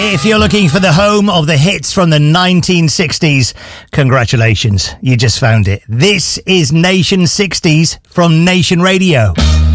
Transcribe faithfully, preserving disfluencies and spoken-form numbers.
If you're looking for the home of the hits from the nineteen sixties, congratulations, you just found it. This is Nation sixties from Nation Radio.